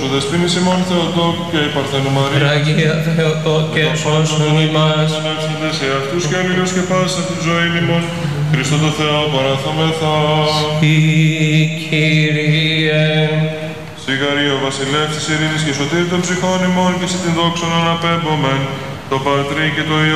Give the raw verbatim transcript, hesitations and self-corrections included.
ο δεσποίνης ημών Θεοτόκου και η Παρθένου Μαρία. Ραγία Θεοτόκε, σώσον ημάς. Σε αυτούς και αμήλους και πάσα του ζωή ημών, Χριστό το Θεό παραθόμεθα. Συ Κύριε. Σιγαρή ο βασιλεύς της ειρήνης και σωτήρι των ψυχών ημών και σε την δόξον αναπέμπομεν, το Πατρί και το Υιό